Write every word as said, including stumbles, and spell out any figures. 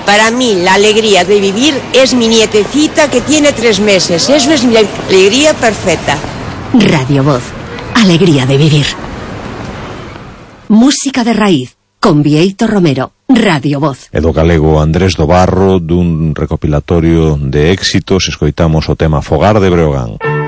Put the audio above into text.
Para mí, la alegría de vivir es mi nietecita que tiene tres meses. Eso es mi alegría perfecta. Radio Voz. Alegría de vivir. Música de raíz. Con Bieito Romero. Radio Voz. E do galego Andrés do Barro, dun recopilatorio de éxitos, escoitamos o tema Fogar de Breogán.